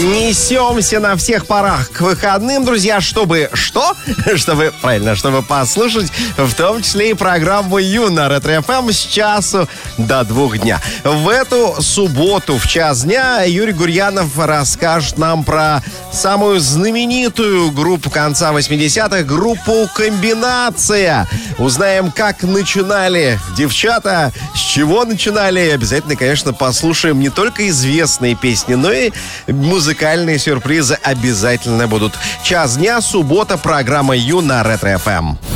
Несемся на всех парах к выходным, друзья, чтобы что? Чтобы послушать, в том числе и программу «Ю» на Ретро-ФМ с часу до 2 дня. В эту субботу в час дня Юрий Гурьянов расскажет нам про самую знаменитую группу конца 80-х, группу «Комбинация». Узнаем, как начинали девчата, с чего начинали. И обязательно, конечно, послушаем не только известные песни, но и музыкальные сюрпризы обязательно будут. Час дня, суббота, программа «Ю» на Ретро-ФМ.